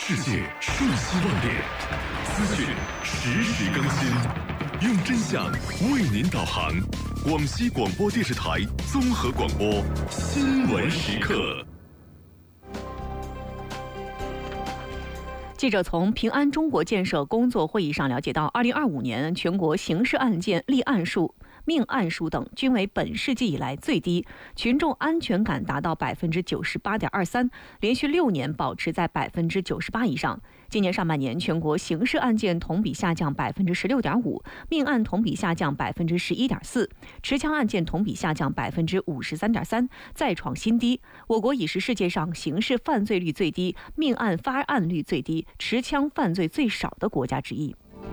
世界瞬息万变，资讯实时更新，用真相为您导航。广西广播电视台综合广播新闻时刻。 记者从平安中国建设工作会议上了解到，2025年全国刑事案件立案数、命案数等均为本世纪以来最低，群众安全感达到98.23%，连续6年保持在98%以上。今年上半年，全国刑事案件同比下降16.5%，命案同比下降11.4%，持枪案件同比下降53.3%，再创新低。我国已是世界上刑事犯罪率最低、命案发案率最低、持枪犯罪最少的国家之一。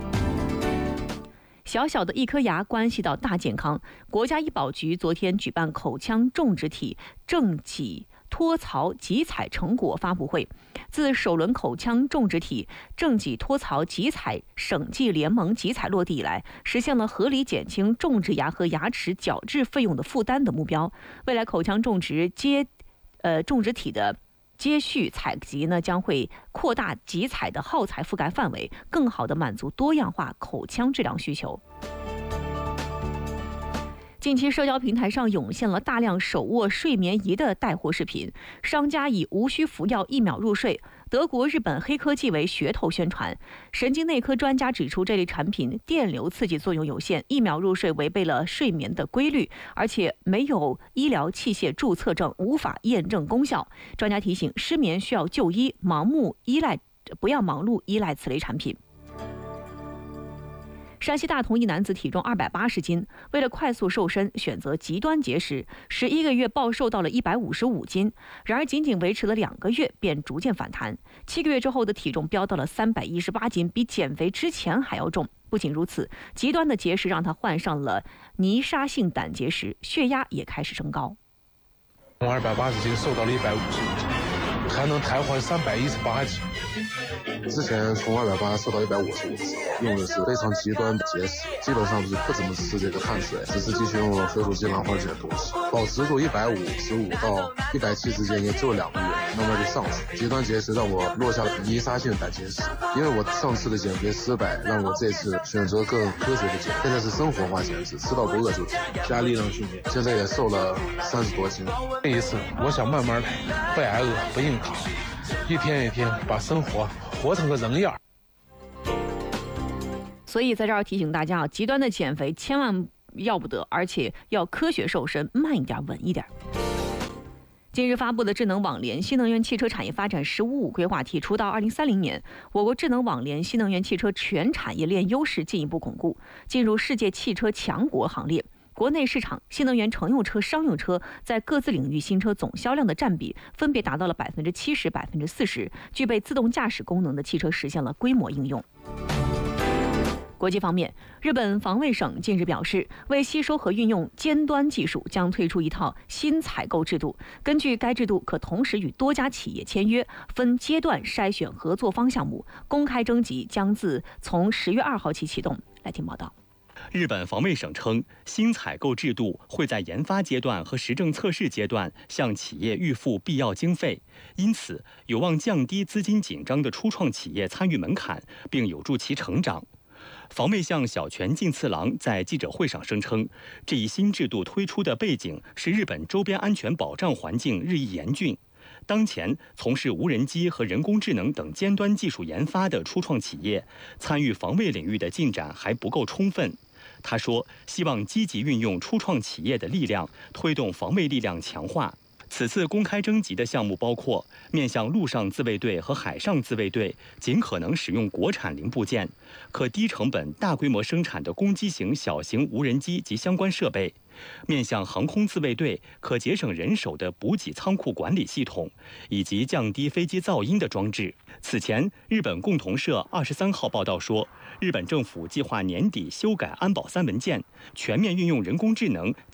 小小的一颗牙关系到大健康。国家医保局昨天举办口腔种植体正脊托槽集采成果发布会。自首轮口腔种植体正脊托槽集采省际联盟集采落地以来，实现了合理减轻种植牙和牙齿矫治费用的负担的目标。未来口腔种植种植体的接续采集呢，将会扩大集采的耗材覆盖范围，更好地满足多样化口腔质量需求。近期社交平台上涌现了大量手握睡眠仪的带货视频，商家以无需服药1秒入睡、德国、日本黑科技为噱头宣传。神经内科专家指出，这类产品电流刺激作用有限，1秒入睡违背了睡眠的规律，而且没有医疗器械注册证，无法验证功效。专家提醒，失眠需要就医，不要盲目依赖此类产品。山西大同一男子体重280斤，为了快速瘦身，选择极端节食，11个月暴瘦到了155斤。然而，仅仅维持了2个月，便逐渐反弹。7个月之后的体重飙到了318斤，比减肥之前还要重。不仅如此，极端的节食让他患上了泥沙性胆结石，血压也开始升高。 从280斤瘦到了155斤，还能瘫痪318斤。 之前从280瘦到155斤，用的是非常极端的节食，基本上不怎么吃这个碳水，只是继续用了催乳剂、兰花这些东西。保持住155到170之间也只有2个月，慢慢就上去。极端节食让我落下了泥沙性胆结石，因为我上次的减肥失败，让我这次选择更科学的减肥。现在是生活化减脂，吃到不饿就停，加力量训练，现在也瘦了30多斤。 这一次我想慢慢来，不挨饿，不硬扛，一天一天把生活活成个人样。 所以在这儿提醒大家啊，极端的减肥千万要不得，而且要科学瘦身，慢一点，稳一点。近日发布的智能网联新能源汽车产业发展“十五五”规划提出，到2030年，我国智能网联新能源汽车全产业链优势进一步巩固，进入世界汽车强国行列。国内市场新能源乘用车、商用车在各自领域新车总销量的占比分别达到了70%、40%，具备自动驾驶功能的汽车实现了规模应用。国际方面，日本防卫省近日表示，为吸收和运用尖端技术，将推出一套新采购制度。根据该制度，可同时与多家企业签约，分阶段筛选合作方项目。公开征集将从10月2号起启动。来听报道。 日本防卫省称，新采购制度会在研发阶段和实证测试阶段向企业预付必要经费，因此有望降低资金紧张的初创企业参与门槛，并有助其成长。防卫相小泉进次郎在记者会上声称，这一新制度推出的背景是日本周边安全保障环境日益严峻。当前从事无人机和人工智能等尖端技术研发的初创企业，参与防卫领域的进展还不够充分。他说，希望积极运用初创企业的力量，推动防卫力量强化。此次公开征集的项目包括面向陆上自卫队和海上自卫队尽可能使用国产零部件，可低成本大规模生产的攻击型小型无人机及相关设备；面向航空自卫队可节省人手的补给仓库管理系统，以及降低飞机噪音的装置。此前，日本共同社23号报道说，日本政府计划年底修改安保3文件，全面运用人工智能